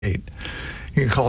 You can call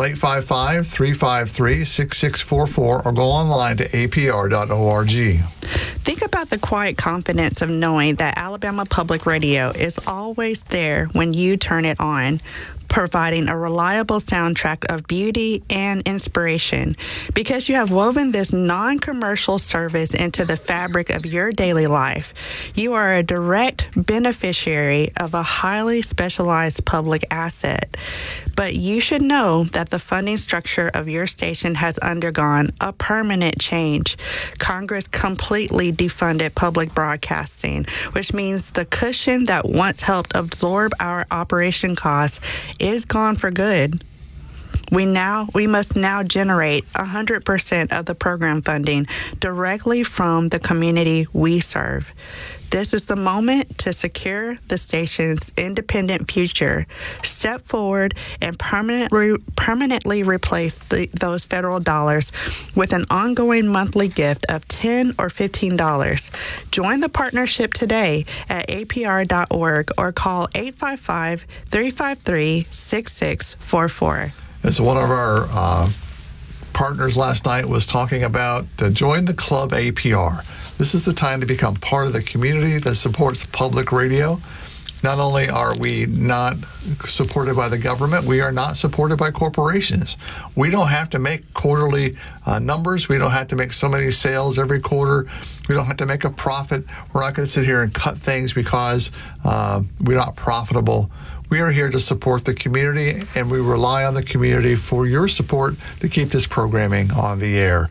855-353-6644 or go online to apr.org. Think about the quiet confidence of knowing that Alabama Public Radio is always there when you turn it on, providing a reliable soundtrack of beauty and inspiration. Because you have woven this non-commercial service into the fabric of your daily life, you are a direct beneficiary of a highly specialized public asset. But you should know that the funding structure of your station has undergone a permanent change. Congress completely defunded public broadcasting, which means the cushion that once helped absorb our operation costs is gone for good. We must now generate 100% of the program funding directly from the community we serve. This is the moment to secure the station's independent future. Step forward and permanently replace those federal dollars with an ongoing monthly gift of $10 or $15. Join the partnership today at apr.org or call 855-353-6644. As one of our partners last night was talking about, join the club APR. This is the time to become part of the community that supports public radio. Not only are we not supported by the government, we are not supported by corporations. We don't have to make quarterly numbers. We don't have to make so many sales every quarter. We don't have to make a profit. We're not going to sit here and cut things because we're not profitable. We are here to support the community, and we rely on the community for your support to keep this programming on the air.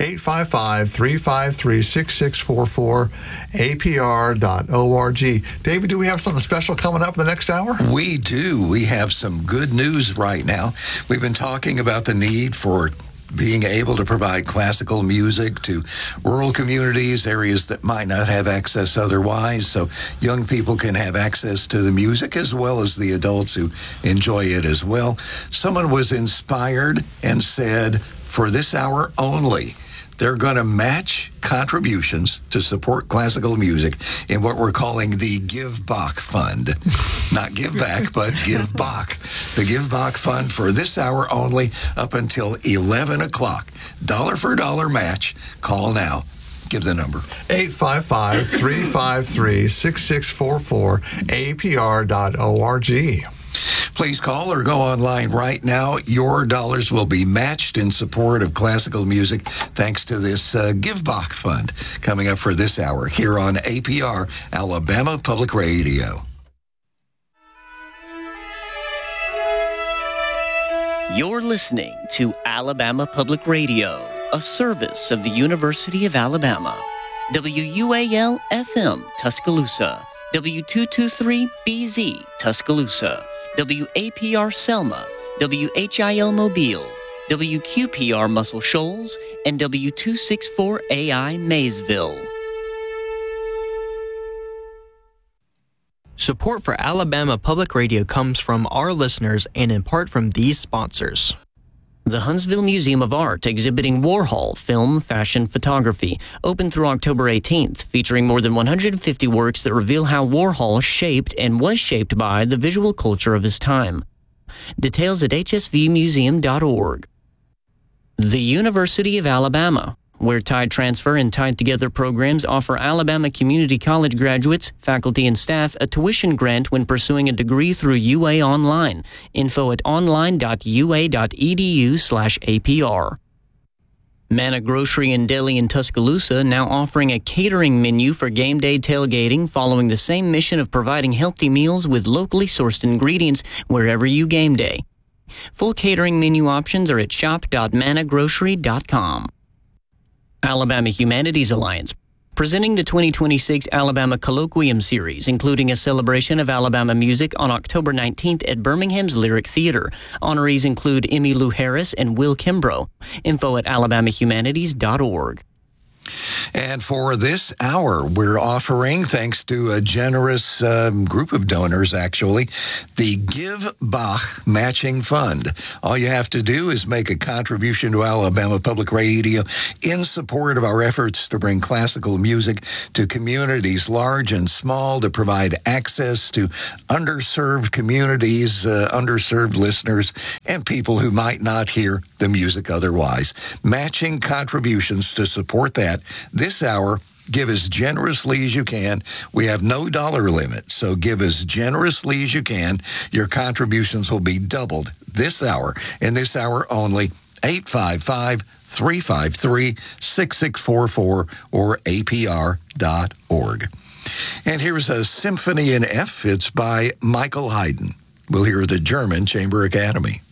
855-353-6644, apr.org. David, do we have something special coming up in the next hour? We do. We have some good news right now. We've been talking about the need for being able to provide classical music to rural communities, areas that might not have access otherwise, so young people can have access to the music as well as the adults who enjoy it as well. Someone was inspired and said, for this hour only, they're going to match contributions to support classical music in what we're calling the Give Bach Fund. Not Give Back, but Give Bach. The Give Bach Fund for this hour only up until 11 o'clock. Dollar for dollar match. Call now. Give the number. 855-353-6644, apr.org. Please call or go online right now. Your dollars will be matched in support of classical music thanks to this Give Bach Fund coming up for this hour here on APR, Alabama Public Radio. You're listening to Alabama Public Radio, a service of the University of Alabama. WUAL-FM, Tuscaloosa. W223-BZ, Tuscaloosa. WAPR Selma, WHIL Mobile, WQPR Muscle Shoals, and W264AI Maysville. Support for Alabama Public Radio comes from our listeners and in part from these sponsors. The Huntsville Museum of Art exhibiting Warhol film, fashion, photography, open through October 18th, featuring more than 150 works that reveal how Warhol shaped and was shaped by the visual culture of his time. Details at hsvmuseum.org. The University of Alabama, where Tide Transfer and Tide Together programs offer Alabama Community College graduates, faculty, and staff a tuition grant when pursuing a degree through UA Online. Info at online.ua.edu/APR. Manna Grocery and Deli in Tuscaloosa now offering a catering menu for game day tailgating, following the same mission of providing healthy meals with locally sourced ingredients wherever you game day. Full catering menu options are at shop.mannagrocery.com. Alabama Humanities Alliance, presenting the 2026 Alabama Colloquium Series, including a celebration of Alabama music on October 19th at Birmingham's Lyric Theater. Honorees include Emmylou Harris and Will Kimbrough. Info at alabamahumanities.org. And for this hour, we're offering, thanks to a generous group of donors, actually, the Give Bach Matching Fund. All you have to do is make a contribution to Alabama Public Radio in support of our efforts to bring classical music to communities large and small, to provide access to underserved communities, underserved listeners, and people who might not hear the music otherwise. Matching contributions to support that. This hour, give as generously as you can. We have no dollar limit, so give as generously as you can. Your contributions will be doubled this hour, and this hour only. 855-353-6644 or apr.org. And here's a Symphony in F. It's by Michael Haydn. We'll hear the German Chamber Academy.